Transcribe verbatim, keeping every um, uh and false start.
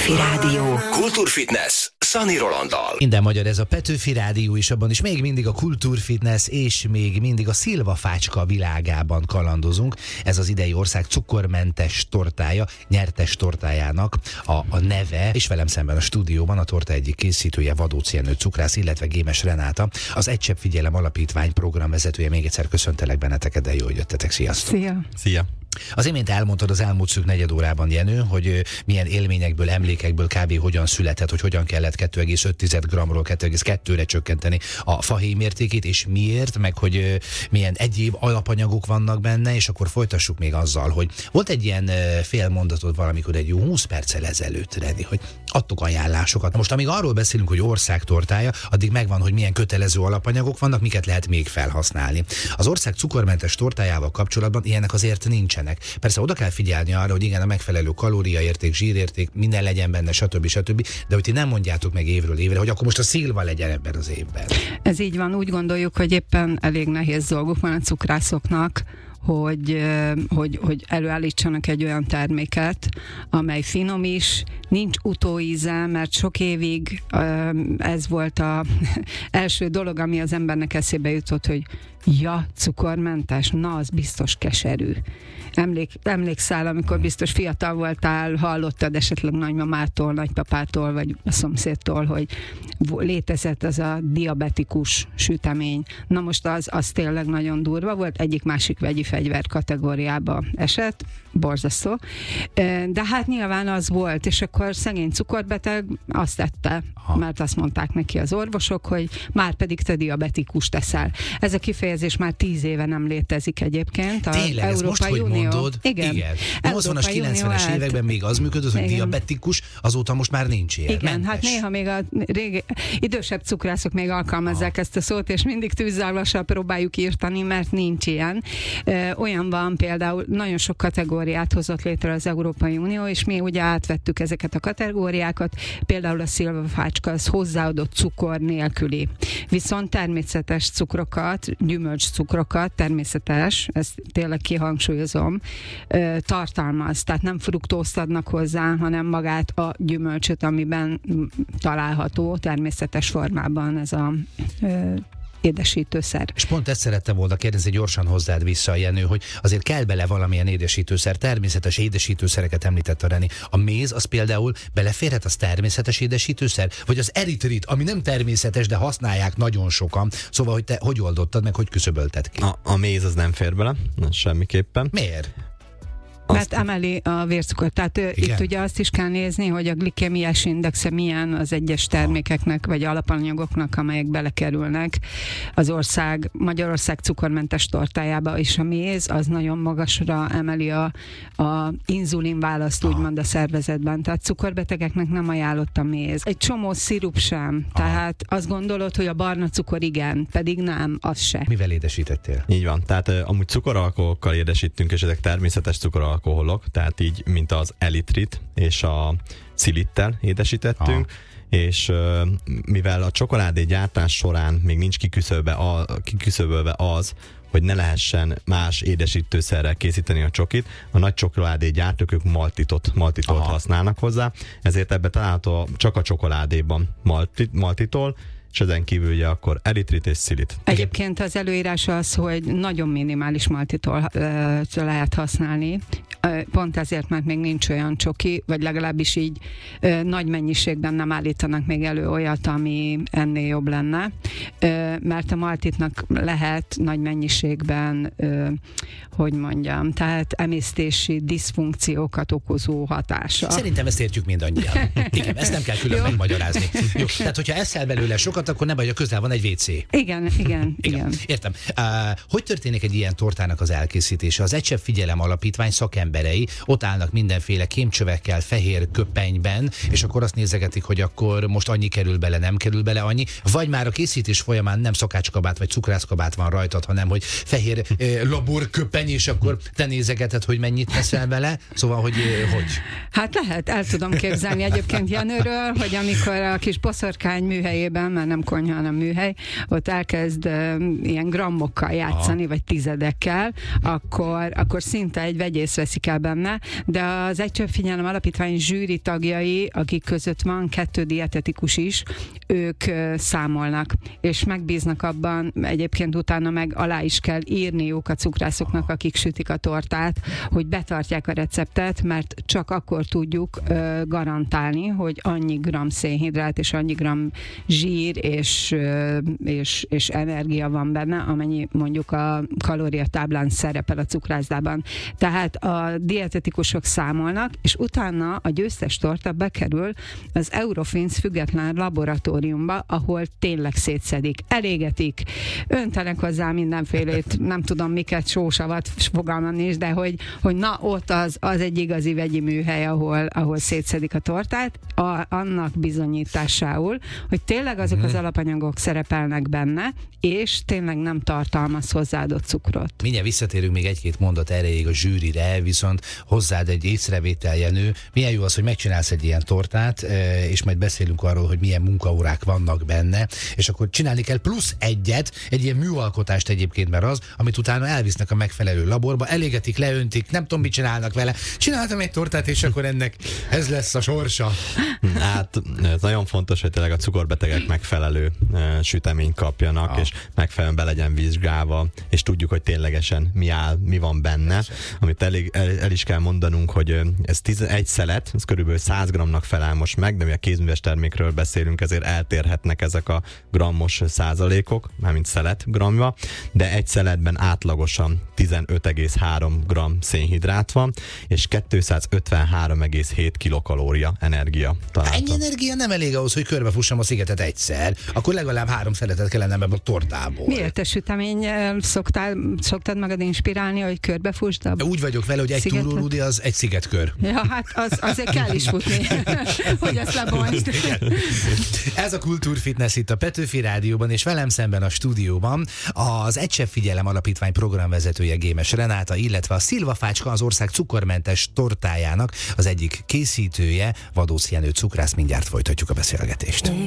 Petőfi Rádió. Kultúrfitness Szani Rolanddal. Minden magyar, ez a Petőfi Rádió is, abban is még mindig a kultúrfitness és még mindig a szilvafácska világában kalandozunk. Ez az idei ország cukormentes tortája, nyertes tortájának a, a neve, és velem szemben a stúdióban a torta egyik készítője, Vadóci Jenő cukrász, illetve Gémes Renáta, az Egy Csepp Figyelem Alapítvány programvezetője. Még egyszer köszöntelek benneteket, de jó, hogy jöttetek. Sziasztok! Szia! Szia! Az imént elmondtad az elmúlt szűk negyed órában, Jenő, hogy milyen élményekből, emlékekből kb. Hogyan született, hogy hogyan kellett kettő egész öt grammról kettő egész kettőre csökkenteni a fahéj mértékét, és miért, meg hogy milyen egyéb alapanyagok vannak benne, és akkor folytassuk még azzal, hogy volt egy ilyen félmondatod valamikor egy jó húsz perccel ezelőtt, Reni, hogy adtuk ajánlásokat. Most amíg arról beszélünk, hogy ország tortája, addig megvan, hogy milyen kötelező alapanyagok vannak, miket lehet még felhasználni. Az ország cukormentes tortájával kapcsolatban ilyenek azért nincsenek. Persze oda kell figyelni arra, hogy igen, a megfelelő kalóriaérték, zsírérték, minden legyen benne, stb. stb. De hogy ti nem mondjátok meg évről évre, hogy akkor most a szilva legyen ebben az évben. Ez így van, úgy gondoljuk, hogy éppen elég nehéz dolguk van a cukrászoknak, hogy, hogy, hogy előállítsanak egy olyan terméket, amely finom is, nincs utóíze, mert sok évig ez volt az első dolog, ami az embernek eszébe jutott, hogy ja, cukormentes, na, az biztos keserű. Emlék, emlékszel, amikor biztos fiatal voltál, hallottad esetleg nagymamától, nagypapától, vagy a szomszédtól, hogy létezett az a diabetikus sütemény. Na most az, az tényleg nagyon durva volt, egyik-másik vegyi fegyver kategóriába esett, borzasztó. De hát nyilván az volt, és akkor szegény cukorbeteg azt tette, ha. mert azt mondták neki az orvosok, hogy már pedig te diabetikus teszel. Ez a kifejezés már tíz éve nem létezik egyébként. A Tényleg, ez most, hogy Unió. mondod, igen. igen. A nyolcvanas, kilencvenes Unió években még az működött, hogy igen. diabetikus, azóta most már nincs ilyen. Igen, mentes. hát néha még a régi, idősebb cukrászok még alkalmazzák ha. ezt a szót, és mindig tűzzávlassal próbáljuk írtani, mert nincs ilyen. Ö, olyan van például, nagyon sok kategóriát hozott létre az Európai Unió, és mi ugye átvettük ezeket a kategóriákat, például a szilvafácska az hozzáadott cukor nélküli. Viszont természetes cukrokat, gyümölcscukrokat, természetes, ezt tényleg kihangsúlyozom, tartalmaz. Tehát nem fruktózt adnak hozzá, hanem magát a gyümölcsöt, amiben található természetes formában ez a édesítőszer. És pont ezt szerettem volna kérdezni gyorsan hozzád vissza, Jenő, hogy azért kell bele valamilyen édesítőszer, természetes édesítőszereket említett a Reni. A méz az például beleférhet, az természetes édesítőszer? Vagy az eritrit, ami nem természetes, de használják nagyon sokan. Szóval, hogy te hogy oldottad meg, hogy küszöbölted ki? A, a méz az nem fér bele, semmiképpen. Miért? Mert emeli a vércukor. Tehát igen. Itt ugye azt is kell nézni, hogy a glikemiás indexe milyen az egyes termékeknek, vagy alapanyagoknak, amelyek belekerülnek az ország, Magyarország cukormentes tortájába, és a méz az nagyon magasra emeli a, a inzulin választ, úgymond a szervezetben. Tehát cukorbetegeknek nem ajánlott a méz. Egy csomó szirup sem. Aha. Tehát azt gondolod, hogy a barna cukor igen, pedig nem, az se. Mivel édesítettél? Így van. Tehát uh, amúgy cukoralkoholokkal édesítünk, és ezek természetes cukoralkoholok. alkoholok, tehát így, mint az elitrit és a szilittel édesítettünk, ah. és uh, mivel a csokoládé gyártás során még nincs kiküszöbölve, a, kiküszöbölve az, hogy ne lehessen más édesítőszerrel készíteni a csokit, a nagy csokoládé gyártók ők maltitot, maltitolt Aha. használnak hozzá, ezért ebbe található csak a csokoládéban maltit, maltitol, és ezen kívül ugye akkor eritrit és szilit. Egyébként az előírás az, hogy nagyon minimális maltitól uh, lehet használni. Uh, pont ezért, mert még nincs olyan csoki, vagy legalábbis így uh, nagy mennyiségben nem állítanak még elő olyat, ami ennél jobb lenne. Uh, mert a maltitnak lehet nagy mennyiségben, uh, hogy mondjam, tehát emésztési diszfunkciókat okozó hatása. Szerintem ezt értjük mindannyian. Igen, ezt nem kell külön megmagyarázni. Jó, tehát hogyha eszel belőle sokat, akkor nem baj, a közel van egy vé cé. Igen, igen, igen. igen. Értem. Uh, hogy történik egy ilyen tortának az elkészítése? Az Egy Csepp Figyelem Alapítvány szakemberei ott állnak mindenféle kémcsövekkel, fehér köpenyben, és akkor azt nézegetik, hogy akkor most annyi kerül bele, nem kerül bele annyi, vagy már a készítés folyamán nem szakácskabát vagy cukrászkabát van rajtad, hanem hogy fehér uh, laborköpeny, és akkor te nézegeted, hogy mennyit teszel bele. Szóval, hogy uh, hogy? Hát lehet, el tudom képzelni egyébként Jenőről, hogy amikor a kis boszorkány műhelyében nem konyha, hanem műhely, ott elkezd uh, ilyen grammokkal játszani, Aha. vagy tizedekkel, akkor, akkor szinte egy vegyész veszik el benne, de az Egy Csepp Figyelem Alapítvány zsűri tagjai, akik között van kettő dietetikus is, ők uh, számolnak, és megbíznak abban, egyébként utána meg alá is kell írniuk a cukrászoknak, akik sütik a tortát, hogy betartják a receptet, mert csak akkor tudjuk uh, garantálni, hogy annyi gram szénhidrát és annyi gram zsír és, uh, és, és energia van benne, amennyi mondjuk a kalóriatáblán szerepel a cukrászdában. Tehát a dietetikusok számolnak, és utána a győztes torta bekerül az Eurofins független laboratóriumba, ahol tényleg szétszedik, elégetik, öntenek hozzá mindenfélét, nem tudom miket, sósavat, fogalmam nincs, de hogy, hogy na ott az, az egy igazi vegyi műhely, ahol, ahol szétszedik a tortát, a, annak bizonyításául, hogy tényleg azok az alapanyagok szerepelnek benne, és tényleg nem tartalmaz hozzáadott cukrot. Mindjárt visszatérünk még egy-két mondat erejéig a zsűrire, viszont hozzád egy észrevétel, Jenő. Milyen jó az, hogy megcsinálsz egy ilyen tortát, és majd beszélünk arról, hogy milyen munkaórák vannak benne, és akkor csinálni kell plusz egyet, egy ilyen műalkotást egyébként, mert az, amit utána elvisznek a megfelelő laborba, elégetik, leöntik, nem tudom, mit csinálnak vele. Csináltam egy tortát, és akkor ennek ez lesz a sorsa. Hát ez nagyon fontos, hogy tényleg a cukorbetegek megfelelő uh, süteményt kapjanak, ah. és megfelelően be legyen vizsgálva, és tudjuk, hogy ténylegesen mi áll, mi van benne. Persze. Amit elég, el, el is kell mondanunk, hogy ez tizenegy szelet, ez körülbelül száz grammnak felel most meg, de mi a kézműves termékről beszélünk, ezért eltérhetnek ezek a grammos százalékok, mármint szelet grammja, de egy szeletben átlagosan tizenöt egész három gramm szénhidrát van, és kétszázötvenhárom egész hét kilokalória energia találta. Ennyi energia nem elég ahhoz, hogy körbefussam a szigetet egyszer, akkor legalább három szeletet kellene ebben a tortából. Miért te sütemény szoktál, szoktad magad inspirálni, hogy körbefusd a Úgy vagyok vele, hogy egy túlórudi az egy szigetkör. Ja, hát az, azért kell is futni, hogy ezt lebontsd. Ez a Kultúrfitness itt a Petőfi Rádióban, és velem szemben a stúdióban az Egy Csepp Figyelem Alapítvány programvezetője Gémes Renáta, illetve a Szilvafácska, az ország cukormentes tortájának az egyik készítője, Vadósz Jenő cukrász. Mindjárt folytatjuk a beszélgetést.